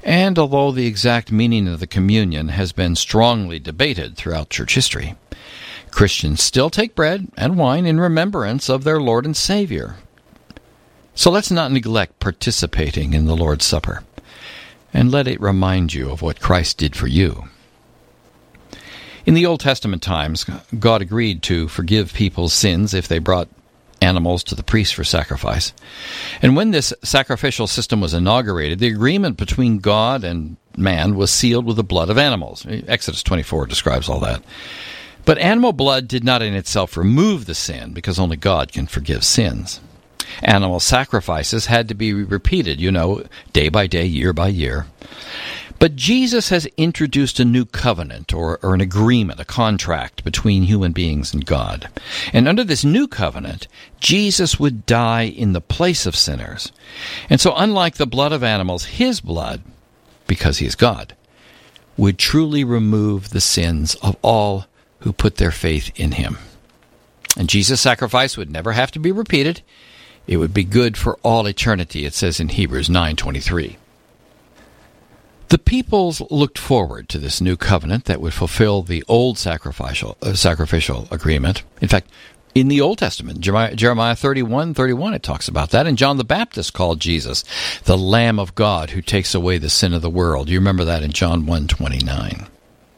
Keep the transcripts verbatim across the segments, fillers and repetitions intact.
And although the exact meaning of the communion has been strongly debated throughout church history, Christians still take bread and wine in remembrance of their Lord and Savior. So let's not neglect participating in the Lord's Supper, and let it remind you of what Christ did for you. In the Old Testament times, God agreed to forgive people's sins if they brought animals to the priest for sacrifice. And when this sacrificial system was inaugurated, the agreement between God and man was sealed with the blood of animals. Exodus twenty-four describes all that. But animal blood did not in itself remove the sin, because only God can forgive sins. Animal sacrifices had to be repeated, you know, day by day, year by year. But Jesus has introduced a new covenant, or, or an agreement, a contract between human beings and God. And under this new covenant, Jesus would die in the place of sinners. And so unlike the blood of animals, his blood, because he is God, would truly remove the sins of all who put their faith in him. And Jesus' sacrifice would never have to be repeated. It would be good for all eternity, it says in Hebrews nine twenty-three. The peoples looked forward to this new covenant that would fulfill the old sacrificial uh, sacrificial agreement. In fact, in the Old Testament, Jeremiah, Jeremiah thirty-one thirty-one, it talks about that. And John the Baptist called Jesus the Lamb of God who takes away the sin of the world. You remember that in John one twenty-nine.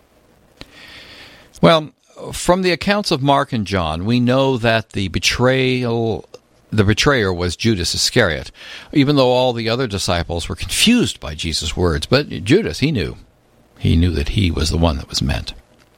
Well, from the accounts of Mark and John, we know that the betrayal The betrayer was Judas Iscariot, even though all the other disciples were confused by Jesus' words. But Judas, he knew. He knew that he was the one that was meant.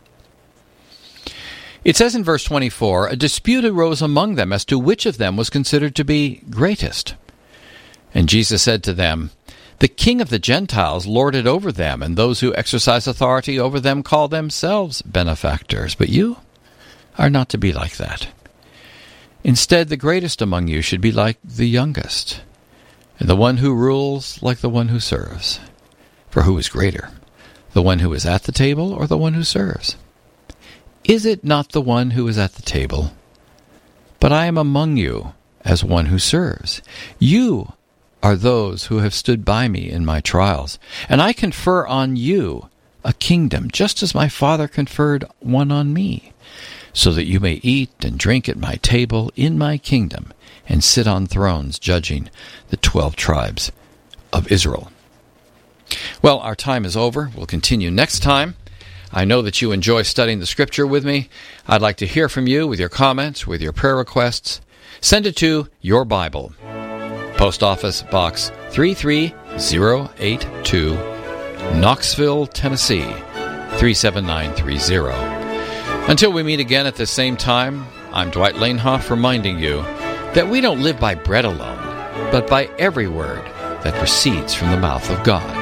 It says in verse twenty-four, a dispute arose among them as to which of them was considered to be greatest. And Jesus said to them, the king of the Gentiles lord it over them, and those who exercise authority over them call themselves benefactors. But you are not to be like that. Instead, the greatest among you should be like the youngest, and the one who rules like the one who serves. For who is greater, the one who is at the table or the one who serves? Is it not the one who is at the table? But I am among you as one who serves. You are those who have stood by me in my trials, and I confer on you a kingdom, just as my Father conferred one on me, so that you may eat and drink at my table in my kingdom, and sit on thrones judging the twelve tribes of Israel. Well, our time is over. We'll continue next time. I know that you enjoy studying the Scripture with me. I'd like to hear from you with your comments, with your prayer requests. Send it to Your Bible, Post Office Box three three zero eight two, Knoxville, Tennessee three seven nine three zero. Until we meet again at the same time, I'm Dwight Lanehoff reminding you that we don't live by bread alone, but by every word that proceeds from the mouth of God.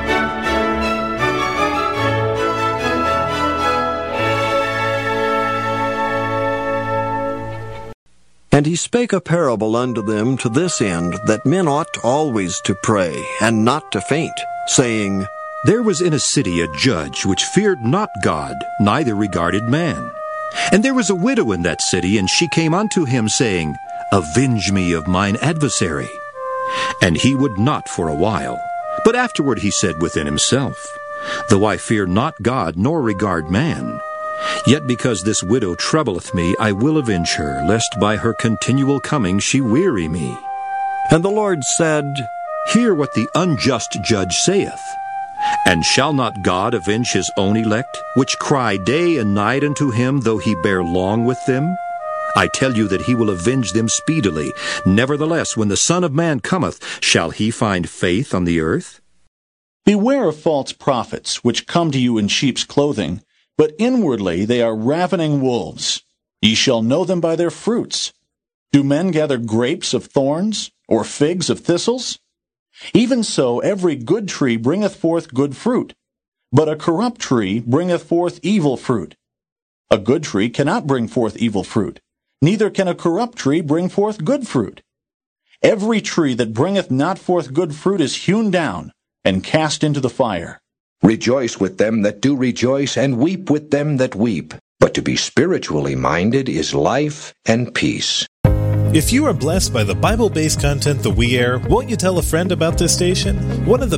And he spake a parable unto them to this end, that men ought always to pray, and not to faint, saying, There was in a city a judge which feared not God, neither regarded man. And there was a widow in that city, and she came unto him, saying, Avenge me of mine adversary. And he would not for a while. But afterward he said within himself, Though I fear not God, nor regard man, yet because this widow troubleth me, I will avenge her, lest by her continual coming she weary me. And the Lord said, Hear what the unjust judge saith. And shall not God avenge his own elect, which cry day and night unto him, though he bear long with them? I tell you that he will avenge them speedily. Nevertheless, when the Son of Man cometh, shall he find faith on the earth? Beware of false prophets, which come to you in sheep's clothing, but inwardly they are ravening wolves. Ye shall know them by their fruits. Do men gather grapes of thorns, or figs of thistles? Even so every good tree bringeth forth good fruit, but a corrupt tree bringeth forth evil fruit. A good tree cannot bring forth evil fruit, neither can a corrupt tree bring forth good fruit. Every tree that bringeth not forth good fruit is hewn down, and cast into the fire. Rejoice with them that do rejoice, and weep with them that weep. But to be spiritually minded is life and peace. If you are blessed by the Bible-based content that we air, won't you tell a friend about this station? One of the